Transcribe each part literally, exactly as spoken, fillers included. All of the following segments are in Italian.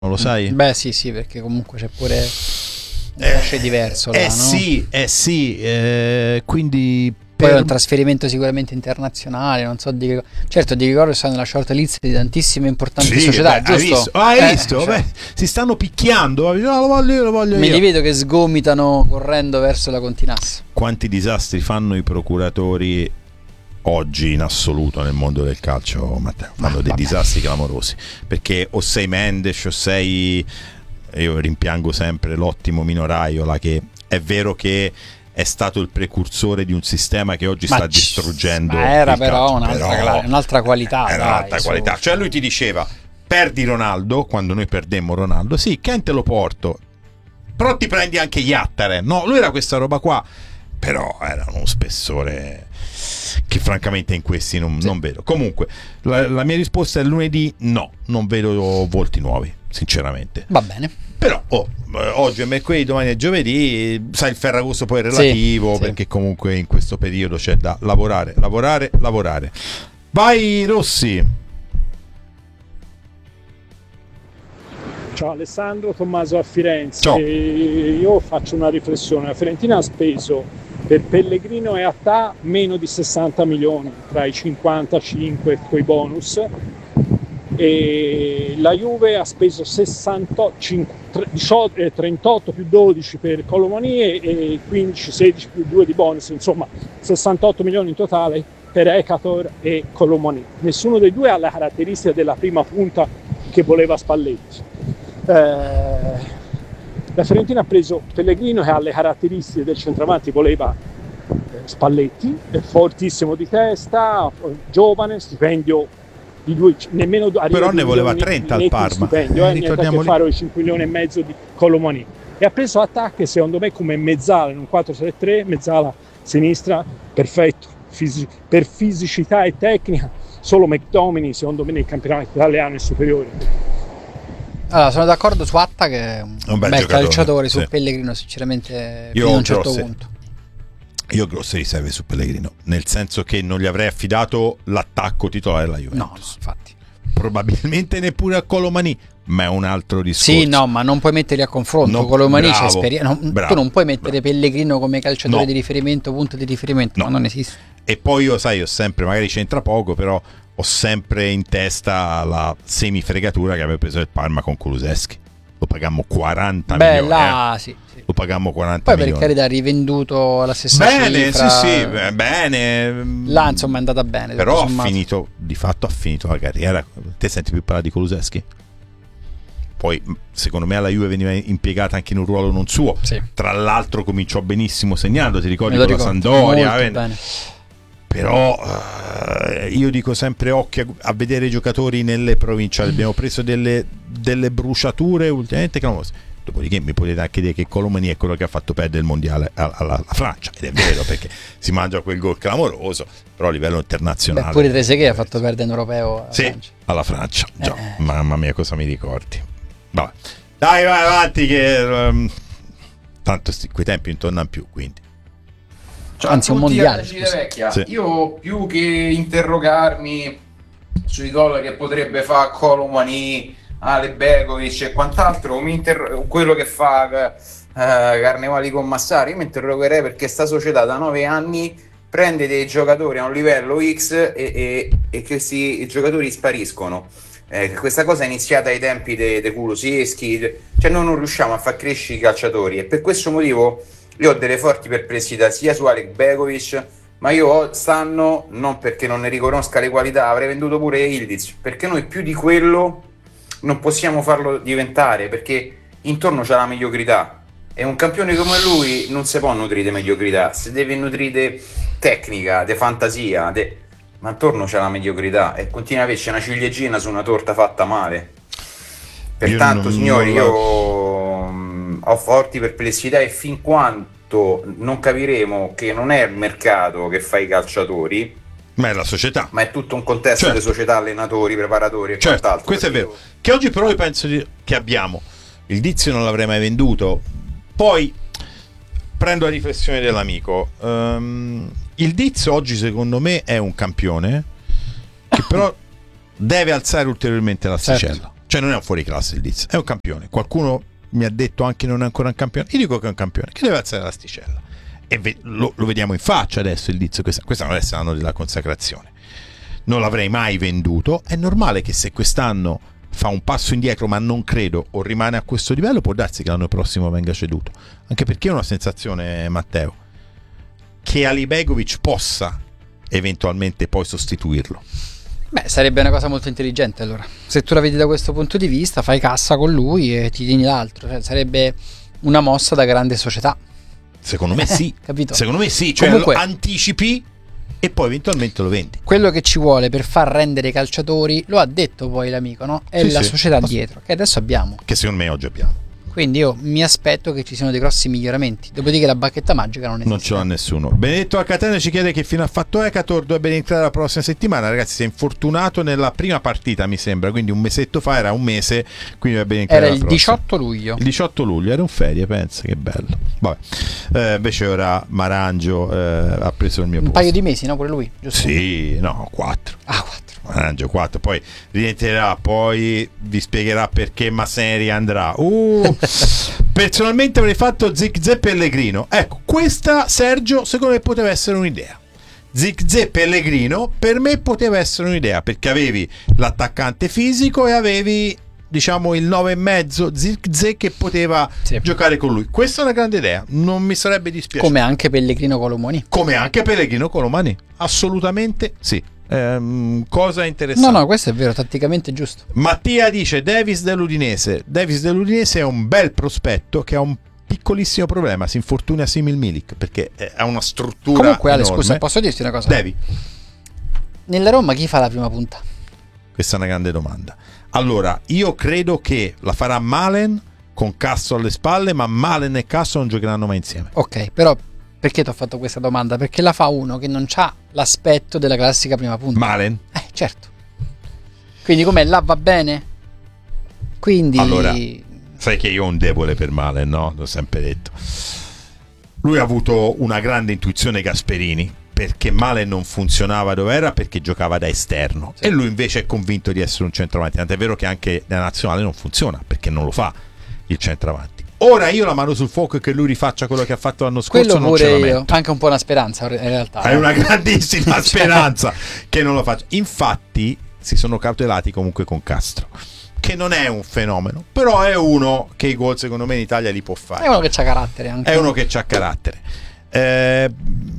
Non lo sai? Beh sì sì, perché comunque c'è pure un cachet eh, diverso là, eh no? sì, eh sì, eh, quindi poi per... è un trasferimento sicuramente internazionale, non so di che... certo di ricordo sta nella short list di tantissime importanti sì, società, beh, giusto? Hai visto? Ah, hai eh, visto? cioè, beh, si stanno picchiando, no, lo voglio io, lo voglio me io. li vedo che sgomitano correndo verso la Continassa. Quanti disastri fanno i procuratori oggi in assoluto nel mondo del calcio, Matteo? Fanno ah, dei vabbè. disastri clamorosi, perché o sei Mendes o sei, io rimpiango sempre l'ottimo Mino Raiola, che è vero che è stato il precursore di un sistema che oggi ma sta distruggendo ma era il però, calcio. un'altra, però cla- un'altra qualità era dai, un'altra su, qualità su. Cioè lui ti diceva perdi Ronaldo, quando noi perdemmo Ronaldo, sì, Ken te lo porto, però ti prendi anche Yattaren, no? Lui era questa roba qua, però era uno spessore che francamente in questi non, sì. non vedo. Comunque la, la mia risposta è lunedì no, non vedo volti nuovi sinceramente. Va bene. Però oh, oggi è mercoledì, domani è giovedì, sai, il Ferragosto poi è relativo, sì, perché sì. comunque in questo periodo c'è da lavorare, lavorare, lavorare. Vai Rossi. Ciao Alessandro, Tommaso a Firenze. Ciao. Io faccio una riflessione. La Fiorentina ha speso per Pellegrino e Attà meno di sessanta milioni, tra i cinquantacinque coi bonus, e la Juve ha speso sessantotto, diciotto, trentotto più dodici per Colomani e quindici sedici più due di bonus, insomma sessantotto milioni in totale per Ekator e Colomani. Nessuno dei due ha la caratteristica della prima punta che voleva Spalletti. Eh, la Fiorentina ha preso Pellegrino che ha le caratteristiche del centravanti voleva eh, Spalletti, è fortissimo di testa, giovane, stipendio di due, nemmeno però ne voleva trenta al Parma, stipendio, eh, niente a che fare con i cinque milioni e mezzo di Colomani, e ha preso attacchi secondo me come mezzala in un quattro tre tre, mezzala sinistra perfetto, fisi- per fisicità e tecnica solo McTominay secondo me nel campionato italiano è superiore. Allora, sono d'accordo su Atta che è un, un bel, bel giocatore, calciatore, su sì. Pellegrino sinceramente io fino a un certo grosse, punto. Io grosse riserve su Pellegrino, nel senso che non gli avrei affidato l'attacco titolare alla Juventus. No, no, infatti. Probabilmente neppure a Colomani, ma è un altro discorso. Sì, no, ma non puoi metterli a confronto. No, Colomani c'è esperienza. No, tu non puoi mettere bravo. Pellegrino come calciatore no. di riferimento, punto di riferimento, no. ma non esiste. E poi io, sai, io sempre, magari c'entra poco, però ho sempre in testa la semifregatura che aveva preso il Parma con Kulusevski. Lo pagammo quaranta Beh, milioni. Là, eh. sì, sì. Lo pagammo quaranta poi milioni. Poi per carità rivenduto alla stessa bene, cifra. Sì, sì, bene. Là insomma è andata bene. Però ha finito, di fatto ha finito la carriera. Te senti più parlare di Kulusevski? Poi secondo me alla Juve veniva impiegata anche in un ruolo non suo. Sì. Tra l'altro cominciò benissimo segnando, ti ricordi, con la Sampdoria? Molto bene. Però uh, io dico sempre occhio a, a vedere i giocatori nelle provinciali. Abbiamo preso delle, delle bruciature ultimamente clamorose. Dopodiché mi potete anche dire che Colomani è quello che ha fatto perdere il mondiale alla, alla, alla Francia, ed è vero perché si mangia quel gol clamoroso, però a livello internazionale. Beh, pure Trezeguet ha fatto perdere in europeo alla sì, Francia. alla Francia già. Eh. Mamma mia cosa mi ricordi. Vabbè. Dai, vai avanti che um, tanto sti, quei tempi non tornano più, quindi. Ciao Anzi, a un tutti, mondiale vecchia. Sì. Io più che interrogarmi sui gol che potrebbe fare Colomani, Ale Begovic e quant'altro, mi inter- quello che fa uh, Carnevali con Massari, io mi interrogherei perché sta società da nove anni prende dei giocatori a un livello X e, e, e questi giocatori spariscono. Eh, questa cosa è iniziata ai tempi dei de Kulusevski, de- cioè noi non riusciamo a far crescere i calciatori, e per questo motivo io ho delle forti perplessità sia su Alec Begovic, ma io stanno, non perché non ne riconosca le qualità, avrei venduto pure Ildiz, perché noi più di quello non possiamo farlo diventare, perché intorno c'è la mediocrità e un campione come lui non si può nutrire di mediocrità, si deve nutrire di tecnica, di fantasia, de... ma intorno c'è la mediocrità e continua a averci una ciliegina su una torta fatta male. Pertanto, io non, signori, non la... io ho forti perplessità, e fin quanto non capiremo che non è il mercato che fa i calciatori, ma è la società, ma è tutto un contesto, certo, di società, allenatori, preparatori e certo, quant'altro. Questo è vero. Io... Che oggi però io penso che abbiamo il Dizio non l'avrei mai venduto. Poi prendo la riflessione dell'amico. Um, il Dizio oggi secondo me è un campione che però deve alzare ulteriormente l'asticella. Certo. Cioè non è un fuoriclasse il Leeds, è un campione. Qualcuno mi ha detto anche non è ancora un campione. Io dico che è un campione che deve alzare l'asticella. E ve- lo, lo vediamo in faccia adesso il Leeds. Questa, questa non è l'anno della consacrazione. Non l'avrei mai venduto. È normale che se quest'anno fa un passo indietro, ma non credo, o rimane a questo livello, può darsi che l'anno prossimo venga ceduto. Anche perché ho una sensazione, Matteo, che Alibegovic possa eventualmente poi sostituirlo. Beh, sarebbe una cosa molto intelligente allora. Se tu la vedi da questo punto di vista, fai cassa con lui e ti tieni l'altro. Cioè, sarebbe una mossa da grande società. Secondo me sì. Capito? Secondo me sì. Cioè Comunque, anticipi e poi eventualmente lo vendi. Quello che ci vuole per far rendere i calciatori, lo ha detto poi l'amico, no? È sì, la sì. società dietro, che adesso abbiamo. Che secondo me oggi abbiamo. Quindi io mi aspetto che ci siano dei grossi miglioramenti. Dopodiché la bacchetta magica non esiste. Non ce l'ha nessuno. Benedetto a Catania ci chiede che fine ha fatto Ekator. Dovrebbe rientrare la prossima settimana. Ragazzi, si è infortunato nella prima partita, mi sembra. Quindi un mesetto fa, era un mese. Quindi dovrebbe rientrare Era la il prossima. diciotto luglio. Il diciotto luglio, era un ferie, pensa, che bello. Vabbè. Eh, invece ora Marangio eh, ha preso il mio un posto. Un paio di mesi, no? Pure lui, giusto? Sì, no, quattro. Ah, quattro. Marangio quattro, poi rientrerà, poi vi spiegherà perché Masseri andrà. Uh, personalmente avrei fatto Zirkzee Pellegrino. Ecco, questa, Sergio, secondo me poteva essere un'idea. Zirkzee Pellegrino per me poteva essere un'idea, perché avevi l'attaccante fisico e avevi, diciamo, il nove e mezzo Zirkzee che poteva sì. giocare con lui. Questa è una grande idea, non mi sarebbe dispiaciuto. Come anche Pellegrino Colomani. Come anche Pellegrino Colomani, assolutamente sì. Eh, cosa interessante. No, no, questo è vero, tatticamente giusto. Mattia dice Davis dell'Udinese. Davis dell'Udinese è un bel prospetto che ha un piccolissimo problema, si infortuna simil Milik, perché ha una struttura Comunque Ale, enorme. Scusa, posso dirti una cosa? Devi. Nella Roma chi fa la prima punta? Questa è una grande domanda. Allora, io credo che la farà Malen con Castro alle spalle, ma Malen e Castro non giocheranno mai insieme. Ok, però perché ti ho fatto questa domanda? Perché la fa uno che non ha l'aspetto della classica prima punta. Malen? Eh, certo. Quindi com'è? Là va bene? Quindi... Allora, sai che io ho un debole per Malen, no? L'ho sempre detto. Lui ha avuto una grande intuizione Gasperini, perché Malen non funzionava dove era, perché giocava da esterno. Sì. E lui invece è convinto di essere un centravanti. Tant'è vero che anche nella nazionale non funziona, perché non lo fa il centravanti. Ora io la mano sul fuoco e che lui rifaccia quello che ha fatto l'anno scorso. Quello non pure ce la io. metto. Anche un po' una speranza in realtà. Hai una grandissima speranza che non lo faccia. Infatti si sono cautelati comunque con Castro, che non è un fenomeno, però è uno che i gol secondo me in Italia li può fare. È uno che c'ha carattere anche. È uno che c'ha carattere. Eh,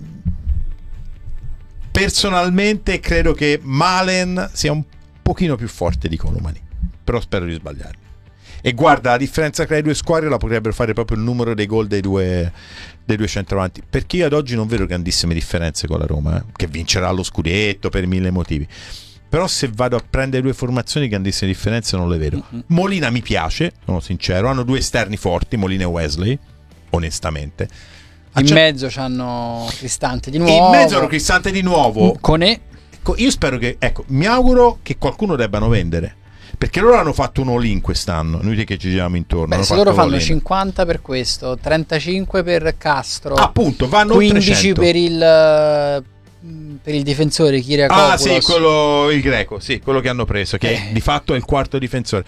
personalmente credo che Malen sia un pochino più forte di Colomani, però spero di sbagliarmi. E guarda, la differenza tra le due squadre la potrebbero fare proprio il numero dei gol dei due, dei due centravanti, perché io ad oggi non vedo grandissime differenze con la Roma, eh, che vincerà lo scudetto per mille motivi. Però se vado a prendere due formazioni, grandissime differenze non le vedo. Mm-hmm. Molina mi piace, sono sincero, hanno due esterni forti, Molina e Wesley, onestamente. In Accia... mezzo c'hanno Cristante di nuovo. In mezzo hanno Cristante di nuovo. Conè. Io spero che, ecco, mi auguro che qualcuno debbano vendere, perché loro hanno fatto un all-in quest'anno, noi che ci giriamo intorno. Beh, se loro fanno cinquanta per questo, trentacinque per Castro, appunto, vanno quindici per il per il difensore Kyriakopoulos. Ah sì, quello, il greco, sì, quello che hanno preso, che eh. di fatto è il quarto difensore.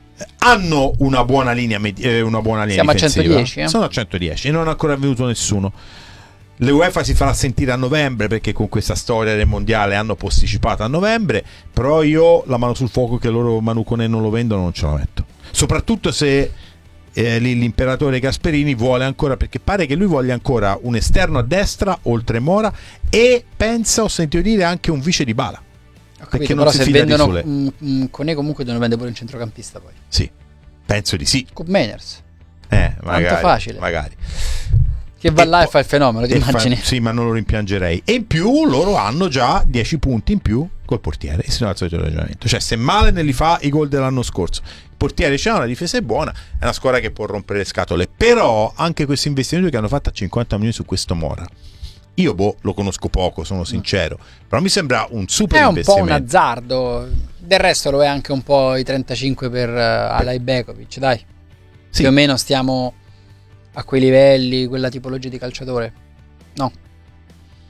Hanno una buona linea, eh, una buona linea Siamo difensiva. a centodieci, eh? Sono a centodieci e non è ancora venuto nessuno. L'UEFA si farà sentire a novembre, perché con questa storia del mondiale hanno posticipato a novembre, però io la mano sul fuoco che loro Manu Koné non lo vendono non ce la metto, soprattutto se eh, l'imperatore Gasperini vuole ancora, perché pare che lui voglia ancora un esterno a destra oltre Mora e pensa, ho sentito dire, anche un vice Dybala. Capito, perché non però si se vendono di mm, Koné comunque devono vendere pure un centrocampista poi. Sì, penso di sì. Con Mainers. Eh, magari, tanto facile. Magari. Che va e là po- e fa il fenomeno, ti immagini? Fa, sì, ma non lo rimpiangerei. E in più loro hanno già dieci punti in più col portiere, e sino al solito ragionamento. Cioè, se Malen li fa i gol dell'anno scorso, il portiere c'ha, una difesa è buona, è una squadra che può rompere le scatole. Però anche questo investimento che hanno fatto a cinquanta milioni su questo Mora, io boh, lo conosco poco, sono sincero, però mi sembra un super è un investimento. È un po' un azzardo. Del resto lo è anche un po' i trentacinque per uh, Alibegovic, dai. Sì. Più o meno stiamo a quei livelli, quella tipologia di calciatore. No.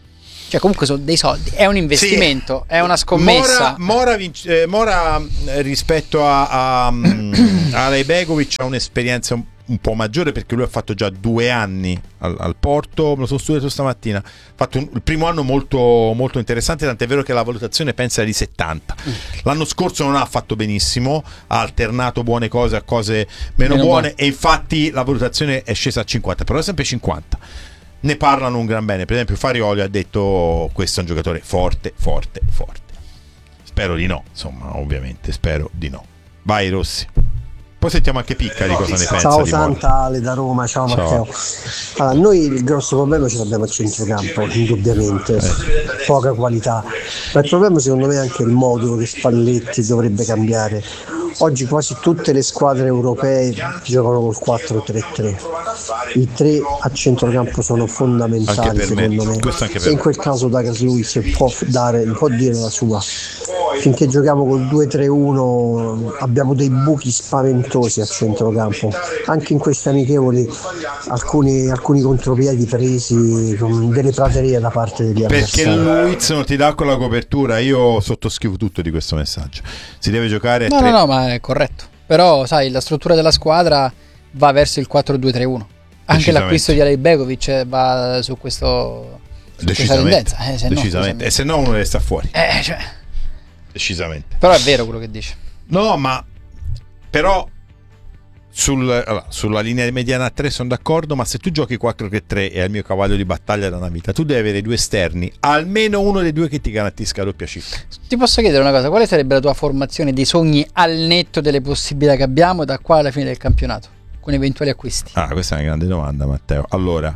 Cioè comunque sono dei soldi, è un investimento, sì. È una scommessa. Mora, Mora, vince, eh, Mora eh, rispetto a, a, a Alej Begovic ha un'esperienza un, un po' maggiore, perché lui ha fatto già due anni al, al Porto, me lo sono studiato stamattina, ha fatto un, il primo anno molto, molto interessante, tant'è vero che la valutazione pensa è di settanta. Mm. L'anno scorso non ha fatto benissimo, ha alternato buone cose a cose meno, meno buone, buone e infatti la valutazione è scesa a cinquanta, però è sempre cinquanta. Ne parlano un gran bene, per esempio Farioli ha detto questo è un giocatore forte, forte, forte. Spero di no, insomma, ovviamente spero di no. Vai Rossi. Poi sentiamo anche Picca di cosa ne pensa. Ciao di Santa Ale da Roma, ciao, ciao. Matteo. Allora, noi il grosso problema ce l'abbiamo a centrocampo, indubbiamente, eh. poca qualità, ma il problema secondo me è anche il modo che Spalletti dovrebbe cambiare. Oggi quasi tutte le squadre europee giocano col quattro tre tre. I tre a centrocampo sono fondamentali secondo me. E in quel caso Douglas Luiz può dare, può dire la sua. Finché giochiamo col due tre uno abbiamo dei buchi spaventosi a centrocampo. Anche in queste amichevoli alcuni, alcuni contropiedi presi con delle praterie da parte degli avversari. Perché Luiz non ti dà con la copertura. Io sottoscrivo tutto di questo messaggio. Si deve giocare no tre... no no ma è corretto, però sai, la struttura della squadra va verso il quattro due tre uno, anche l'acquisto di Alej Begovic va su questo su questa tendenza, eh, se decisamente no, e se no uno deve sta fuori, eh, cioè. decisamente, però è vero quello che dice. No, ma però sul, allora, sulla linea mediana a tre sono d'accordo, ma se tu giochi quattro tre tre e è il mio cavallo di battaglia da una vita, tu devi avere due esterni, almeno uno dei due che ti garantisca doppia cifra. Ti posso chiedere una cosa, quale sarebbe la tua formazione dei sogni al netto delle possibilità che abbiamo da qua alla fine del campionato, con eventuali acquisti? Ah, questa è una grande domanda, Matteo. Allora,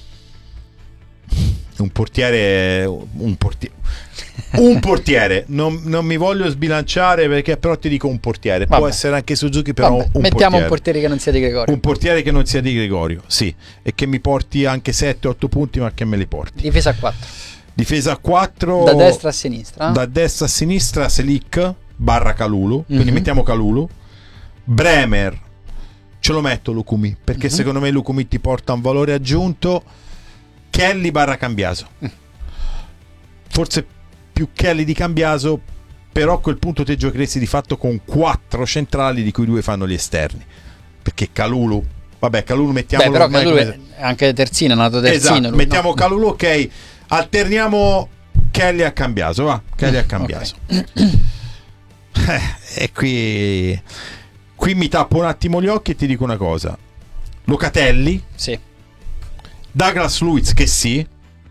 un portiere un portiere un portiere non, non mi voglio sbilanciare, perché però ti dico un portiere. Vabbè. Può essere anche Suzuki, però Vabbè, un mettiamo portiere. un portiere che non sia di Gregorio, un portiere che non sia di Gregorio, sì, e che mi porti anche sette otto punti, ma che me li porti. Difesa a quattro, difesa a quattro da destra a sinistra, da destra a sinistra Selic barra Kalulu, quindi mm-hmm. mettiamo Kalulu. Bremer ce lo metto Lukumi, perché mm-hmm. secondo me Lukumi ti porta un valore aggiunto. Kelly barra Cambiaso, mm. forse più Kelly di Cambiaso, però a quel punto te giocheresti di fatto con quattro centrali di cui due fanno gli esterni, perché Kalulu, vabbè, Kalulu mettiamolo. Beh, però Kalulu è anche terzino, è nato terzino, esatto, lui, mettiamo no? Kalulu, ok, alterniamo Kelly a Cambiaso, va, Kelly a Cambiaso. Okay. eh, e qui qui mi tappo un attimo gli occhi e ti dico una cosa: Locatelli, sì, Douglas Luiz, che sì.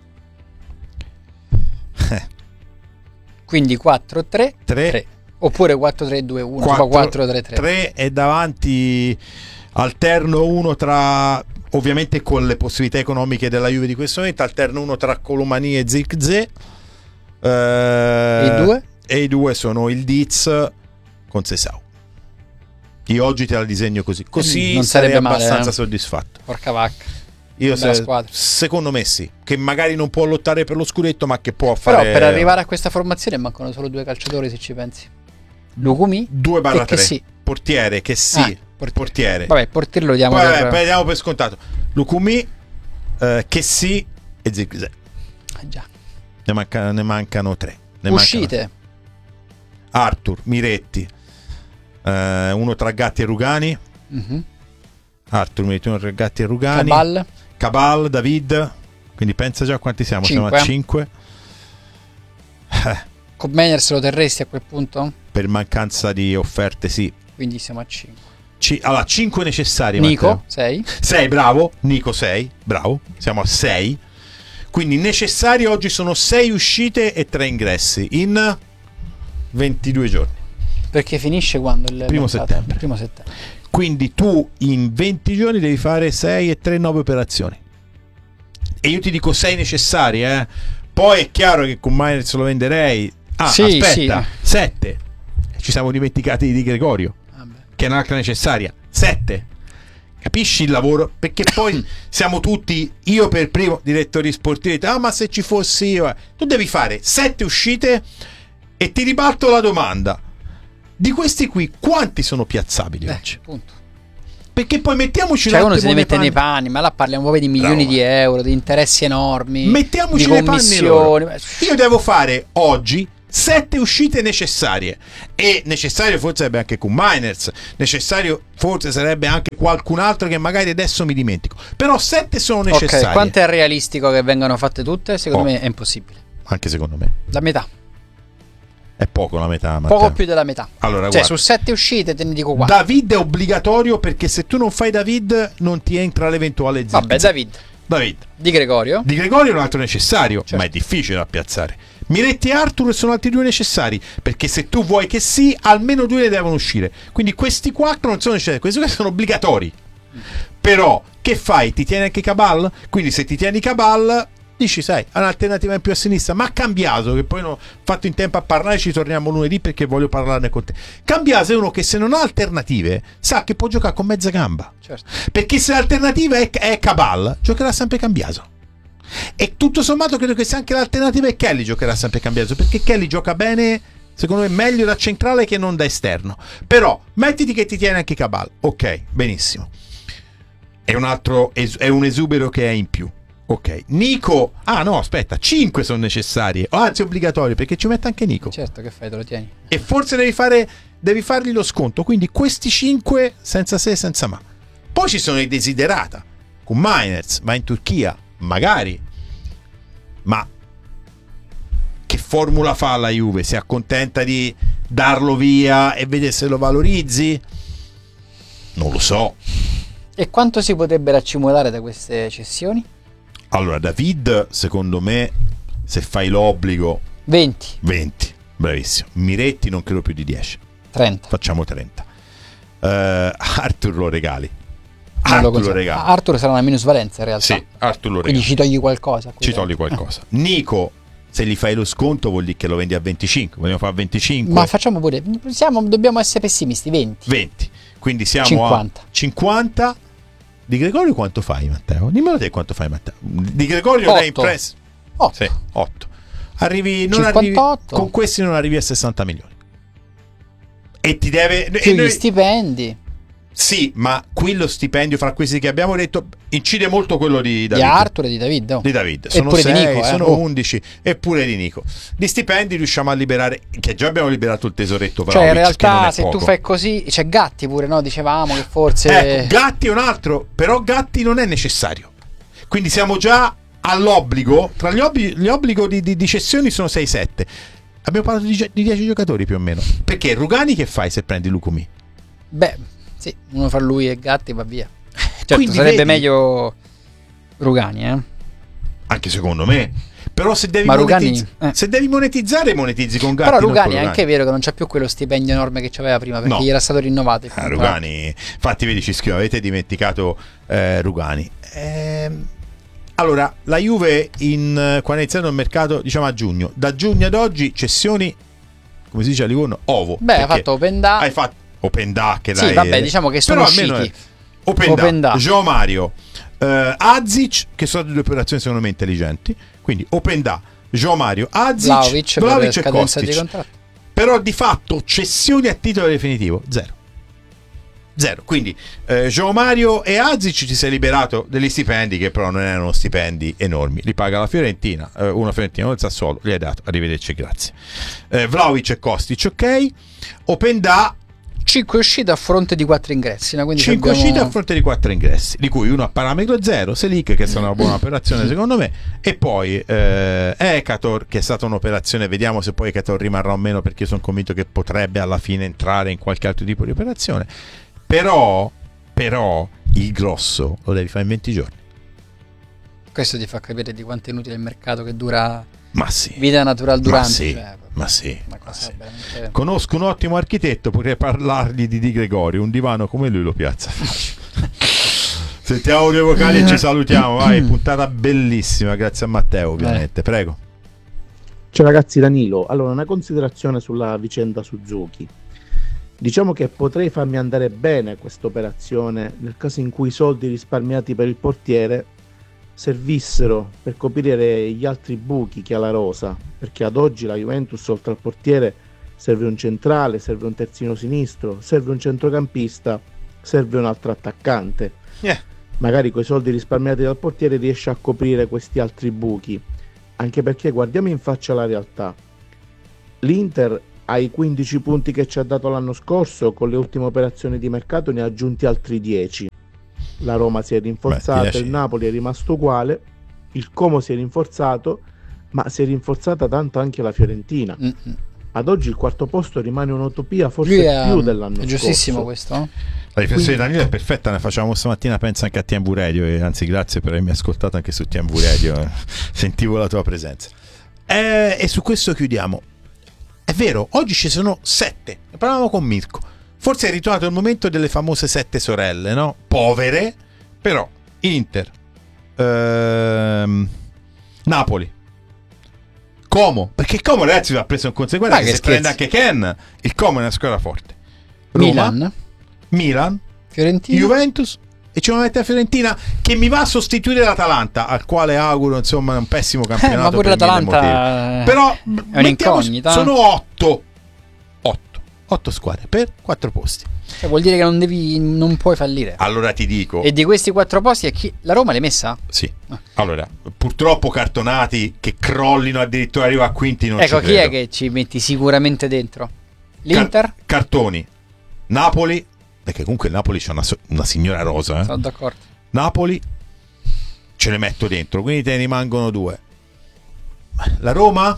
Quindi quattro tre tre oppure quattro tre due uno, quattro tre tre tre e davanti alterno uno tra, ovviamente con le possibilità economiche della Juve di questo momento, alterno uno tra Colomani e Zirkzee, eh, e i due? E i due sono il Diz con Sesau. Io oggi te la disegno così, così non sarei sarebbe abbastanza male, eh? soddisfatto. Porca vacca. Io se, secondo me sì, che magari non può lottare per lo scudetto, ma che può fare. Però per arrivare a questa formazione mancano solo due calciatori, se ci pensi. Lukumi due barra tre, sì. Portiere che sì, ah, portiere. portiere. Vabbè, portiere lo diamo Vabbè, per... diamo per scontato. Lukumi, eh, che sì e Zirkzee. Ah, già. Ne, manca, ne mancano tre. Ne Uscite. Mancano. Arthur, Miretti, eh, uno tra Gatti e Rugani. Mm-hmm. Arthur, Miretti, uno tra Gatti e Rugani. Cabal. Cabal, David, quindi pensa già quanti siamo, cinque. Siamo a cinque. Eh. Cobmenier se lo terresti a quel punto? Per mancanza di offerte sì. Quindi siamo a cinque. C- allora, cinque necessari. Nico, sei. sei, bravo. Nico, sei, bravo. Siamo a sei. Quindi necessari oggi sono sei uscite e tre ingressi in ventidue giorni. Perché finisce quando? Il primo settembre. Primo settembre. Quindi tu in venti giorni devi fare sei e tre, nove operazioni. E io ti dico sei necessari, eh. Poi è chiaro che con Miners lo venderei. Ah, sì, aspetta, sì. sette. Ci siamo dimenticati di Gregorio, Vabbè. che è un'altra necessaria. sette. Capisci il lavoro? Perché poi siamo tutti, io per primo, direttori sportivi, ah ma se ci fossi io, tu devi fare sette uscite e ti ribalto la domanda: di questi qui quanti sono piazzabili eh, oggi? Punto. perché poi mettiamoci cioè uno si mette nei panni, ma là parliamo proprio di milioni Bravo. di euro, di interessi enormi, mettiamoci di nei panni loro. commissioni. Io devo fare oggi sette uscite necessarie, e necessario forse sarebbe anche Q Miners, necessario forse sarebbe anche qualcun altro che magari adesso mi dimentico, però sette sono necessarie. Ok, quanto è realistico che vengano fatte tutte? Secondo oh. me è impossibile. Anche secondo me la metà è poco, la metà, Matteo. Poco più della metà. Allora, cioè guarda, su sette uscite te ne dico quattro. David è obbligatorio, perché se tu non fai David non ti entra l'eventuale zip. Vabbè, David David Di Gregorio Di Gregorio è un altro necessario, certo. ma è difficile da piazzare. Miretti e Arthur sono altri due necessari, perché se tu vuoi che sì, almeno due ne devono uscire. Quindi questi quattro non sono necessari, questi quattro sono obbligatori. Però che fai? Ti tieni anche Cabal? Quindi se ti tieni Cabal dici, sai, è un'alternativa in più a sinistra, ma Cambiaso, che poi non ho fatto in tempo a parlare, ci torniamo lunedì perché voglio parlarne con te. Cambiaso è uno che se non ha alternative sa che può giocare con mezza gamba, certo. perché se l'alternativa è, è Cabal, giocherà sempre Cambiaso. E tutto sommato credo che sia anche l'alternativa è Kelly, giocherà sempre Cambiaso, perché Kelly gioca bene, secondo me meglio da centrale che non da esterno. Però mettiti che ti tiene anche Cabal, ok, benissimo, è un altro es- è un esubero che è in più. Ok, Nico, ah no, aspetta, cinque sono necessarie, anzi obbligatorie, perché ci mette anche Nico. Certo, che fai, te lo tieni. E forse devi fare, devi fargli lo sconto, quindi questi cinque senza se, senza ma. Poi ci sono i desiderata. Con Miners va in Turchia, magari. Ma che formula fa la Juve? Si accontenta di darlo via e vedere se lo valorizzi? Non lo so. E quanto si potrebbe raccimolare da queste cessioni? Allora, David, secondo me, se fai l'obbligo venti venti, bravissimo. Miretti non credo più di dieci, trenta, facciamo trenta. uh, Arthur lo regali. Non Arthur lo lo regali. Arthur sarà una minusvalenza in realtà. Sì, Arthur lo regali. Quindi ci togli qualcosa. Ci togli qualcosa. Nico, se gli fai lo sconto vuol dire che lo vendi a venticinque. Vogliamo fare venticinque? Ma facciamo pure, siamo, dobbiamo essere pessimisti, venti. venti. Quindi siamo cinquanta. A cinquanta. Di Gregorio quanto fai, Matteo? Dimmelo te quanto fai, Matteo. Di Gregorio lei impress otto. Sì, otto. Arrivi, non cinquantotto. Arrivi, con questi non arrivi a sessanta milioni. E ti deve più e noi, gli stipendi. Sì, ma qui lo stipendio fra questi che abbiamo detto incide molto quello di David. Di Arthur e di David. No? Di David. Sono sei, di Nico, eh? sono oh. undici e pure di Nico. Di stipendi riusciamo a liberare, che già abbiamo liberato il tesoretto Vlahovic, cioè in realtà se poco. tu fai così, c'è Gatti pure, no? Dicevamo che forse ecco, Gatti è un altro, però Gatti non è necessario. Quindi siamo già all'obbligo, tra gli obblighi, gli obblighi di, di, di cessioni sono sei sette. Abbiamo parlato di, di dieci giocatori più o meno. Perché Rugani che fai se prendi Lucumi? Beh, sì, uno fra lui e Gatti va via. Certo, quindi sarebbe vedi, meglio Rugani, eh? Anche secondo me. Però se devi, Ma monetizz- Rugani, eh. se devi monetizzare, monetizzi con Gatti. Però Rugani è Rugani. anche vero che non c'ha più quello stipendio enorme che c'aveva prima, perché no. gli era stato rinnovato. Ah, Rugani, infatti vedi ci scrivo, avete dimenticato eh, Rugani. Ehm, allora, la Juve in, quando è iniziato il mercato, diciamo a giugno, da giugno ad oggi cessioni, come si dice a Livorno, ovo. Beh, hai fatto Open Da. Hai fatto Open Da che sì, l'hai, vabbè, diciamo che sono usciti è, Open, Open Da, Da. Gio Mario, eh, Azic, che sono due operazioni secondo me intelligenti. Quindi Open Da, Gio Mario, Azic, Vlahovic, Vlahovic e scadenza Kostic. di contratto. Però di fatto cessioni a titolo definitivo zero. Zero. Quindi eh, Gio Mario e Azic ci sei liberato degli stipendi che però non erano stipendi enormi. Li paga la Fiorentina, eh, una Fiorentina, uno il Sassuolo, li hai dato, arrivederci, grazie. Eh, Vlahovic e Kostic, ok. Open Da, cinque uscite a fronte di quattro ingressi, no? Quindi cinque abbiamo... uscite a fronte di quattro ingressi, di cui uno a parametro zero, Selic, che è stata una buona operazione secondo me, e poi eh, Ekator, che è stata un'operazione, vediamo se poi Ekator rimarrà o meno, perché io sono convinto che potrebbe alla fine entrare in qualche altro tipo di operazione. Però, però il grosso lo devi fare in venti giorni. Questo ti fa capire di quanto è inutile il mercato che dura. Ma sì. Vita natural durante. Ma sì. Cioè, ma sì, una cosa ma sì. veramente... Conosco un ottimo architetto, potrei parlargli di Di Gregorio, un divano come lui lo piazza facile. Sentiamo due vocali e ci salutiamo. Vai, puntata bellissima, grazie a Matteo ovviamente. Prego. Ciao ragazzi, Danilo. Allora, una considerazione sulla vicenda Suzuki. Diciamo che potrei farmi andare bene questa operazione nel caso in cui i soldi risparmiati per il portiere servissero per coprire gli altri buchi che ha la rosa, perché ad oggi la Juventus oltre al portiere serve un centrale, serve un terzino sinistro, serve un centrocampista serve un altro attaccante. Yeah. Magari coi soldi risparmiati dal portiere riesce a coprire questi altri buchi, anche perché guardiamo in faccia la realtà. L'Inter ai quindici punti che ci ha dato l'anno scorso, con le ultime operazioni di mercato ne ha aggiunti altri dieci. La Roma si è rinforzata, Beh, il Napoli è rimasto uguale, il Como si è rinforzato, ma si è rinforzata tanto anche la Fiorentina. Mm-hmm. Ad oggi il quarto posto rimane un'utopia, forse è, più dell'anno scorso. È giustissimo questo, no? La riflessione di Danilo è perfetta, ne facciamo stamattina, penso anche a T M V Radio, e anzi grazie per avermi ascoltato anche su T M V Radio, sentivo la tua presenza. E, e su questo chiudiamo. È vero, oggi ci sono sette, ne parlavamo con Mirko, forse è ritornato il momento delle famose sette sorelle, no? Povere, però Inter, ehm, Napoli, Como, perché Como ragazzi va preso in conseguenza, ah, che, che se prende anche Ken, il Como è una squadra forte. Roma, Milan, Milan, Fiorentina, Juventus, e ci mette la Fiorentina che mi va a sostituire l'Atalanta, al quale auguro insomma un pessimo campionato. Eh, ma pure per l'Atalanta però è un'incognita. Sono otto otto otto squadre per quattro posti. Cioè, vuol dire che non devi, non puoi fallire. Allora ti dico. E di questi quattro posti è chi? La Roma l'hai messa? Sì. Ah. Allora, purtroppo cartonati che crollino addirittura arriva a quinti non ecco, ci chi credo. è che ci metti sicuramente dentro? L'Inter? Car- cartoni. Napoli, perché comunque il Napoli c'è una, una signora rosa, eh? Sono d'accordo. Napoli ce le metto dentro, quindi te ne rimangono due. La Roma?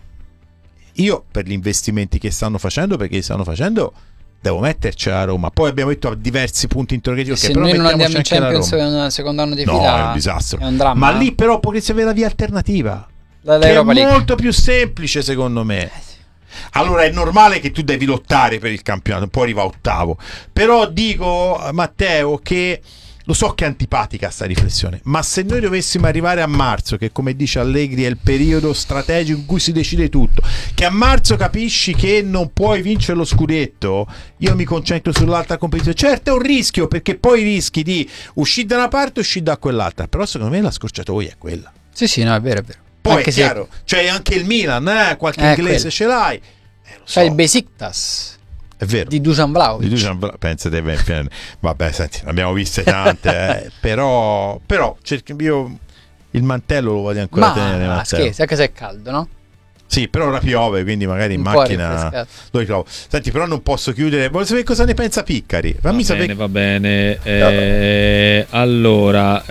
Io per gli investimenti che stanno facendo, perché stanno facendo, devo metterci a Roma. Poi abbiamo detto a diversi punti interrogativi, se okay, noi non andiamo in Champions il secondo anno di no, fila è un disastro, è un dramma, ma lì però potresti avere la via alternativa, la, che è League. molto più semplice secondo me. Allora è normale che tu devi lottare per il campionato, poi arriva ottavo, però dico Matteo che lo so che è antipatica sta riflessione, ma se noi dovessimo arrivare a marzo, che come dice Allegri è il periodo strategico in cui si decide tutto, che a marzo capisci che non puoi vincere lo scudetto, io mi concentro sull'altra competizione. Certo è un rischio, perché poi rischi di uscire da una parte e uscire da quell'altra, però secondo me la scorciatoia è quella. Sì sì, no, è vero, è vero. Poi anche è chiaro, se... c'è anche il Milan, eh? qualche eh, inglese quello. Ce l'hai, eh, lo so. C'è il Besiktas, è vero, di Dusan Vlahovic. Di Dusan Vlahovic, pensate bene. Vabbè, senti, ne abbiamo viste tante, eh, però, però cerchi, io il mantello lo voglio ancora ma, tenere. Ma scherzi, anche se è caldo, no? Sì, però ora piove, quindi magari in un macchina lo ritrovo. Senti, però non posso chiudere. Voglio sapere cosa ne pensa Piccari. Fammi va sapere. Bene, va bene. Eh, allora,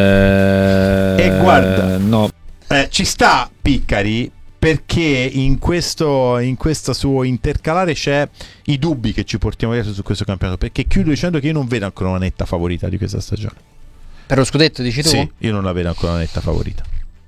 eh, e guarda, no. Eh, ci sta Piccari, perché in questo, in questo suo intercalare c'è i dubbi che ci portiamo dietro su questo campionato, perché chiudo dicendo che io non vedo ancora una netta favorita di questa stagione. Per lo scudetto dici tu? Sì, io non la vedo ancora una netta favorita.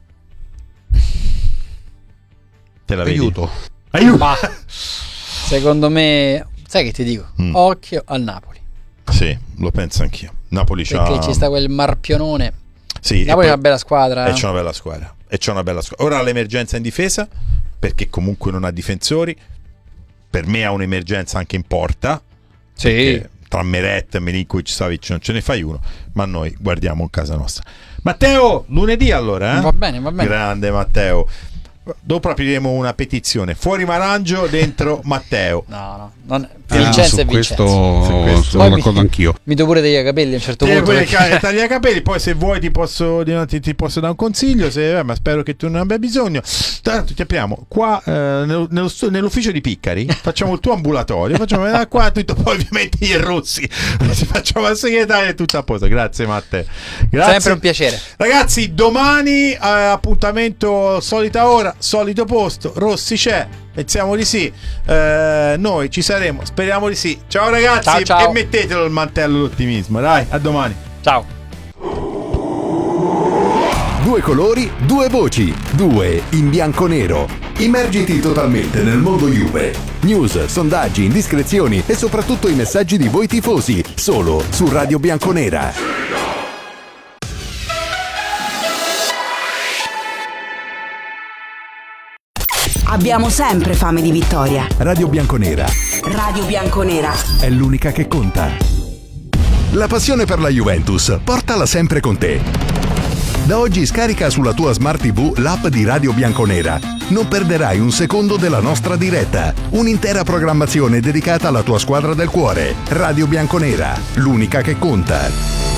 Te la Aiuto. Vedi? Aiuto. Ma, secondo me, sai che ti dico? Mm. Occhio al Napoli. Sì, lo penso anch'io. Napoli c'ha... Perché ci sta quel marpionone. Sì, Napoli è una bella squadra. E c'è una bella squadra. E c'è una bella squadra. Ora ha l'emergenza in difesa, perché comunque non ha difensori. Per me ha un'emergenza anche in porta. Sì. Tra Meret, Milinkovic, Savic non ce ne fai uno, ma noi guardiamo in casa nostra. Matteo, lunedì allora, eh? Va bene, va bene. Grande Matteo. Dopo apriremo una petizione: fuori Marangio, dentro Matteo. No, no, non... Vincenzo ah, e questo, Vincenzo. sono d'accordo anch'io. Mi do pure degli capelli a un certo punto. Perché... taglia i capelli, poi se vuoi ti posso, ti, ti posso dare un consiglio, se, eh, ma spero che tu non abbia bisogno. Tanto ti apriamo qua eh, nello, nello, nell'ufficio di Piccari, facciamo il tuo ambulatorio, facciamo da qua tutto, poi ovviamente gli rossi, ci facciamo la segretaria e tutto a posto. Grazie Matteo. Grazie. Sempre un piacere. Ragazzi, domani eh, appuntamento solita ora, solito posto, Rossi c'è. Pensiamo di sì, eh, noi ci saremo, speriamo di sì. Ciao ragazzi, ciao, ciao. E mettetelo il mantello d'ottimismo. Dai, a domani. Ciao. Due colori, due voci, due in bianco-nero. Immergiti totalmente nel mondo Juve. News, sondaggi, indiscrezioni e soprattutto i messaggi di voi tifosi, solo su Radio Bianconera. Abbiamo sempre fame di vittoria. Radio Bianconera. Radio Bianconera. È l'unica che conta. La passione per la Juventus, portala sempre con te. Da oggi scarica sulla tua Smart tivù l'app di Radio Bianconera. Non perderai un secondo della nostra diretta. Un'intera programmazione dedicata alla tua squadra del cuore. Radio Bianconera, l'unica che conta.